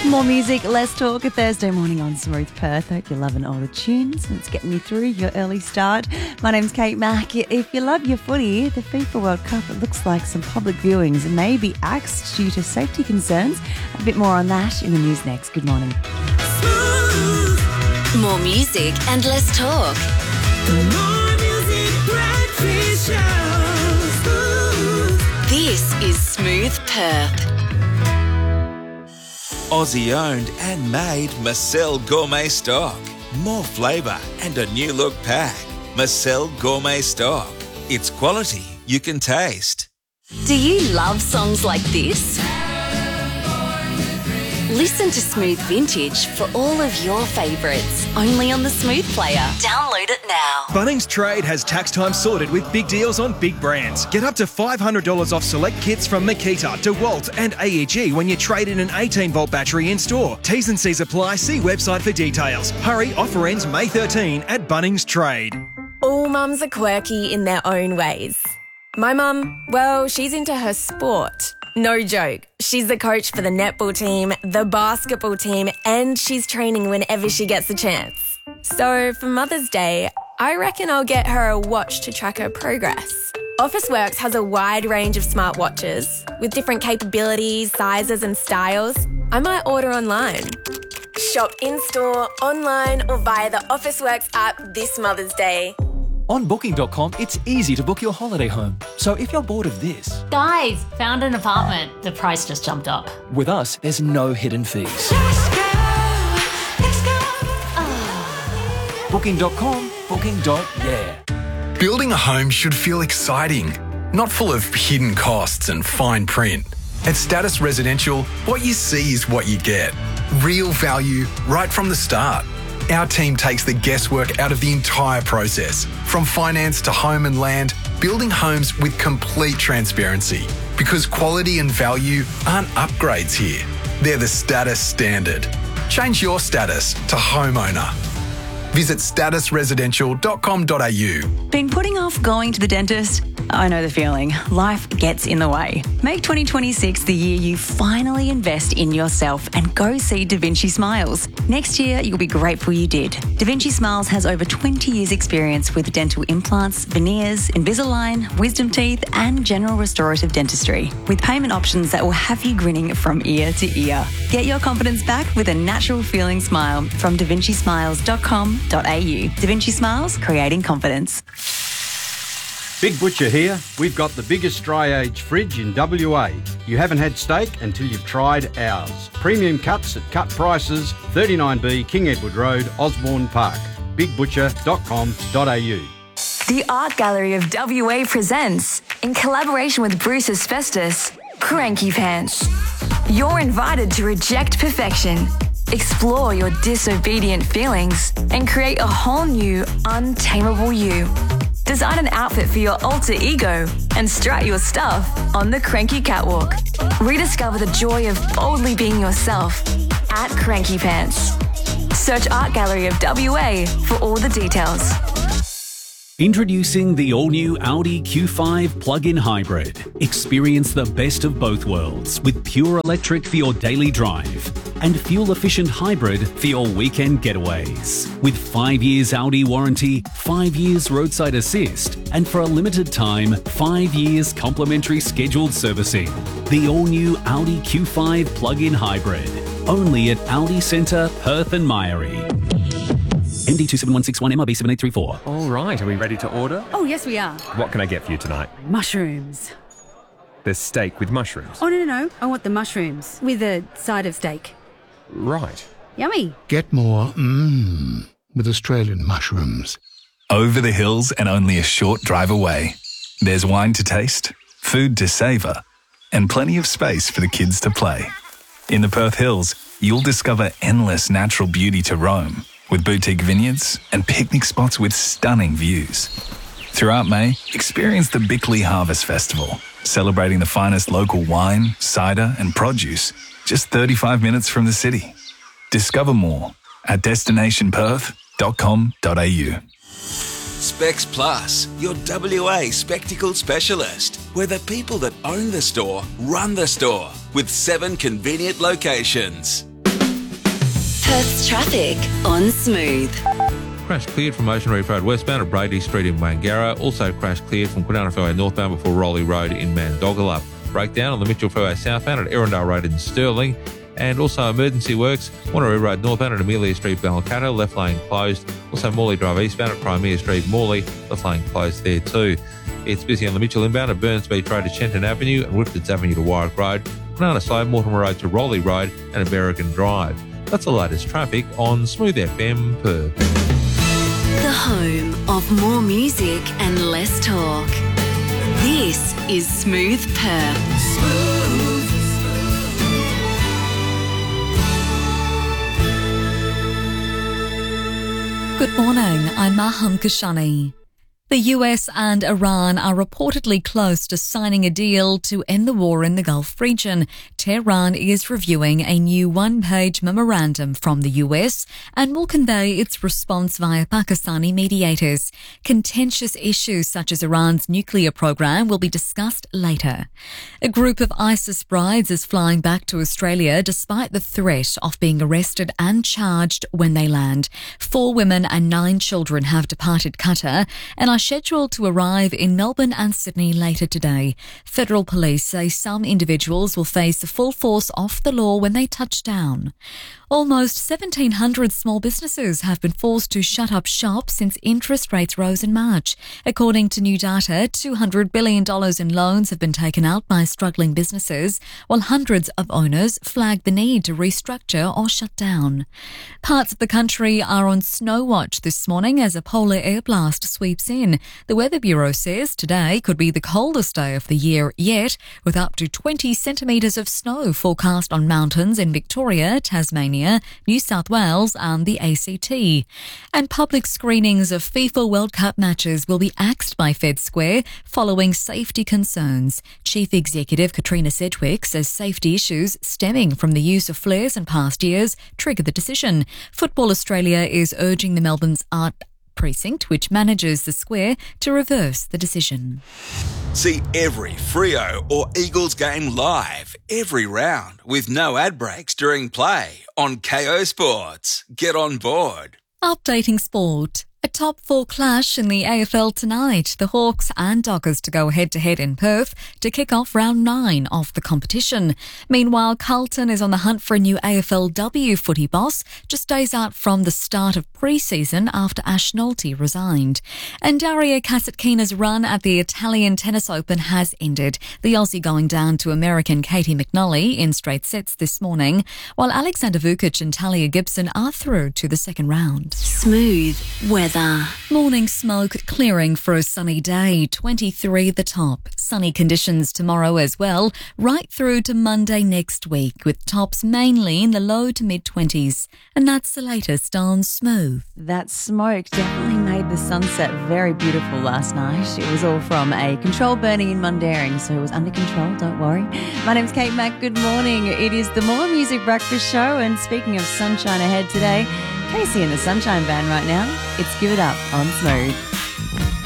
More music, less talk. A Thursday morning on Smooth Perth. Hope you're loving all the tunes and it's getting you through your early start. My name's Kate Mack. If you love your footy, the FIFA World Cup, it looks like some public viewings may be axed due to safety concerns. A bit more on that in the news next. Good morning. More music and less talk. More music, breakfast show. This is Smooth Perth. Aussie owned and made Marcel Gourmet Stock. More flavour and a new look pack. Marcel Gourmet Stock. It's quality you can taste. Do you love songs like this? Listen to Smooth Vintage for all of your favourites. Only on the Smooth Player. Download it now. Bunnings Trade has tax time sorted with big deals on big brands. Get up to $500 off select kits from Makita, DeWalt and AEG when you trade in an 18-volt battery in store. T's and C's apply. See website for details. Hurry, offer ends May 13 at Bunnings Trade. All mums are quirky in their own ways. My mum, well, she's into her sport. No joke. She's the coach for the netball team, the basketball team, and she's training whenever she gets the chance. So for Mother's Day, I reckon I'll get her a watch to track her progress. Officeworks has a wide range of smartwatches with different capabilities, sizes and styles. I might order online. Shop in-store, online or via the Officeworks app this Mother's Day. On Booking.com, it's easy to book your holiday home. So if you're bored of this... Guys, found an apartment. The price just jumped up. With us, there's no hidden fees. Booking.com, booking.yeah. Building a home should feel exciting, not full of hidden costs and fine print. At Status Residential, what you see is what you get. Real value right from the start. Our team takes the guesswork out of the entire process, from finance to home and land, building homes with complete transparency. Because quality and value aren't upgrades here. They're the status standard. Change your status to homeowner. Visit statusresidential.com.au. Been putting off going to the dentist? I know the feeling. Life gets in the way. Make 2026 the year you finally invest in yourself and go see Da Vinci Smiles. Next year, you'll be grateful you did. Da Vinci Smiles has over 20 years experience with dental implants, veneers, Invisalign, wisdom teeth and general restorative dentistry, with payment options that will have you grinning from ear to ear. Get your confidence back with a natural feeling smile from davincismiles.com.au. Da Vinci Smiles, creating confidence. Big Butcher here. We've got the biggest dry age fridge in WA. You haven't had steak until you've tried ours. Premium cuts at cut prices, 39B King Edward Road, Osborne Park. bigbutcher.com.au. The Art Gallery of WA presents, in collaboration with Bruce Asbestos, Cranky Pants. You're invited to reject perfection, explore your disobedient feelings, and create a whole new, untamable you. Design an outfit for your alter ego and strut your stuff on the Cranky Catwalk. Rediscover the joy of boldly being yourself at Cranky Pants. Search Art Gallery of WA for all the details. Introducing the all-new Audi Q5 plug-in hybrid. Experience the best of both worlds with pure electric for your daily drive and fuel-efficient hybrid for your weekend getaways. With 5 years Audi warranty, 5 years roadside assist, and for a limited time, 5 years complimentary scheduled servicing. The all-new Audi Q5 plug-in hybrid. Only at Audi Centre, Perth and Myrie. MD 27161 MRB 7834. All right, are we ready to order? Oh, yes, we are. What can I get for you tonight? Mushrooms. There's steak with mushrooms. Oh, no. I want the mushrooms with a side of steak. Right. Yummy. Get more with Australian mushrooms. Over the hills and only a short drive away. There's wine to taste, food to savour, and plenty of space for the kids to play. In the Perth Hills, you'll discover endless natural beauty to roam, with boutique vineyards and picnic spots with stunning views. Throughout May, experience the Bickley Harvest Festival, celebrating the finest local wine, cider and produce, just 35 minutes from the city. Discover more at destinationperth.com.au. Specs Plus, your WA spectacle specialist. We're the people that own the store, run the store, with 7 convenient locations. Perth's traffic on Smooth. Crash cleared from Ocean Reef Road westbound at Brady Street in Wangara. Also crash cleared from Kwinana Freeway northbound before Rowley Road in Mandogalup. Breakdown on the Mitchell Freeway southbound at Erindale Road in Stirling. And also emergency works, Wanneroo Road northbound at Amelia Street, Balcatta, left lane closed. Also Morley Drive eastbound at Crimea Street, Morley, left lane closed there too. It's busy on the Mitchell inbound at Burns Beach Road to Shenton Avenue and Whitfords Avenue to Warwick Road. Banana Slow, Mortimer Road to Rowley Road and American Drive. That's the latest traffic on Smooth FM Perth. The home of more music and less talk. This is Smooth Perth. Good morning, I'm Maham Kashani. The US and Iran are reportedly close to signing a deal to end the war in the Gulf region. Tehran is reviewing a new one-page memorandum from the US and will convey its response via Pakistani mediators. Contentious issues such as Iran's nuclear program will be discussed later. A group of ISIS brides is flying back to Australia despite the threat of being arrested and charged when they land. 4 women and 9 children have departed Qatar and are scheduled to arrive in Melbourne and Sydney later today. Federal police say some individuals will face the full force of the law when they touch down. Almost 1,700 small businesses have been forced to shut up shop since interest rates rose in March. According to new data, $200 billion in loans have been taken out by struggling businesses, while hundreds of owners flagged the need to restructure or shut down. Parts of the country are on snow watch this morning as a polar air blast sweeps in. The Weather Bureau says today could be the coldest day of the year yet, with up to 20 centimetres of snow forecast on mountains in Victoria, Tasmania, New South Wales and the ACT. And public screenings of FIFA World Cup matches will be axed by Fed Square following safety concerns. Chief Executive Katrina Sedgwick says safety issues stemming from the use of flares in past years triggered the decision. Football Australia is urging the Melbourne's Art Precinct, which manages the square, to reverse the decision. See every Freo or Eagles game live, every round, with no ad breaks during play on KO Sports. Get on board. Updating sport. A top 4 clash in the AFL tonight. The Hawks and Dockers to go head-to-head in Perth to kick off round 9 of the competition. Meanwhile, Carlton is on the hunt for a new AFLW footy boss, just days out from the start of pre-season after Ash Nolte resigned. And Daria Kasatkina's run at the Italian Tennis Open has ended. The Aussie going down to American Katie McNally in straight sets this morning, while Alexander Vukic and Talia Gibson are through to the second round. Smooth weather. Morning smoke clearing for a sunny day, 23 the top. Sunny conditions tomorrow as well, right through to Monday next week, with tops mainly in the low to mid-20s. And that's the latest on Smooth. That smoke definitely made the sunset very beautiful last night. It was all from a controlled burning in Mundaring, so it was under control, don't worry. My name's Kate Mack, good morning. It is the More Music Breakfast Show, and speaking of sunshine ahead today, Casey and the Sunshine Band right now. It's Give It Up on Smooth.